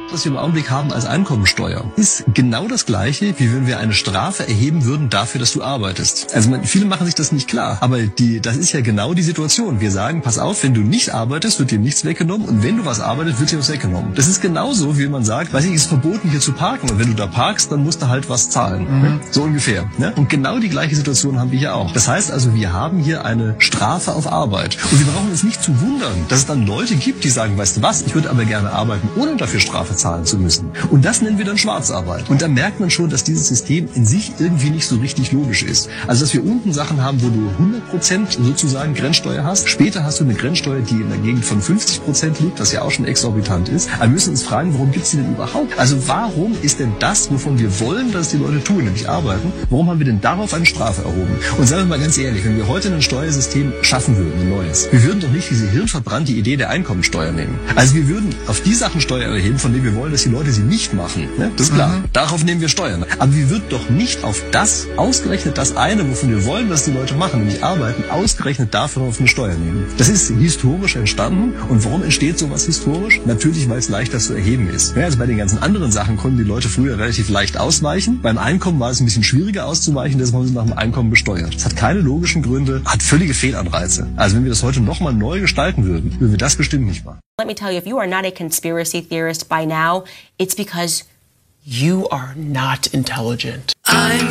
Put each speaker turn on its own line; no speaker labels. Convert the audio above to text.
Was wir im Augenblick haben als Einkommensteuer, ist genau das Gleiche, wie wenn wir eine Strafe erheben würden dafür, dass du arbeitest. Also viele machen sich das nicht klar, aber das ist ja genau die Situation. Wir sagen, pass auf, wenn du nicht arbeitest, wird dir nichts weggenommen und wenn du was arbeitest, wird dir was weggenommen. Das ist genauso, wie man sagt, weiß ich, es ist verboten, hier zu parken und wenn du da parkst, dann musst du halt was zahlen. So ungefähr. Ne? Und genau die gleiche Situation haben wir hier auch. Das heißt also, wir haben hier eine Strafe auf Arbeit und wir brauchen uns nicht zu wundern, dass es dann Leute gibt, die sagen, weißt du was, ich würde aber gerne arbeiten, ohne dafür Strafe zahlen zu müssen. Und das nennen wir dann Schwarzarbeit. Und da merkt man schon, dass dieses System in sich irgendwie nicht so richtig logisch ist. Also, dass wir unten Sachen haben, wo du 100% sozusagen Grenzsteuer hast. Später hast du eine Grenzsteuer, die in der Gegend von 50% liegt, was ja auch schon exorbitant ist. Aber wir müssen uns fragen, warum gibt es die denn überhaupt? Also, warum ist denn das, wovon wir wollen, dass die Leute tun, nämlich arbeiten, warum haben wir denn darauf eine Strafe erhoben? Und sagen wir mal ganz ehrlich, wenn wir heute ein Steuersystem schaffen würden, ein neues, wir würden doch nicht diese hirnverbrannte Idee der Einkommensteuer nehmen. Also, wir würden auf die Sachen Steuer erheben, von denen wir wollen, dass die Leute sie nicht machen. Ne? Das ist klar. Darauf nehmen wir Steuern. Aber wir würden doch nicht auf das, ausgerechnet das eine, wovon wir wollen, dass die Leute machen, nämlich arbeiten, ausgerechnet dafür auf eine Steuer nehmen. Das ist historisch entstanden. Und warum entsteht sowas historisch? Natürlich, weil es leichter zu erheben ist. Ja, also bei den ganzen anderen Sachen konnten die Leute früher relativ leicht ausweichen. Beim Einkommen war es ein bisschen schwieriger auszuweichen, deshalb haben sie nach dem Einkommen besteuert. Das hat keine logischen Gründe, hat völlige Fehlanreize. Also wenn wir das heute nochmal neu gestalten würden, würden wir das bestimmt nicht machen.
Let me tell you, if you are not a conspiracy theorist by now, it's because
You are not intelligent.